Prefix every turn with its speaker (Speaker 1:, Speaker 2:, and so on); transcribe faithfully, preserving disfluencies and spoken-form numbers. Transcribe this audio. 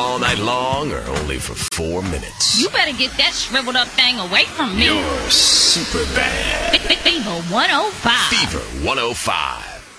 Speaker 1: all night long or only for four minutes?
Speaker 2: You better get that shriveled up thing away from me.
Speaker 1: You're super bad.
Speaker 2: Fever one oh five.
Speaker 1: Fever one oh five.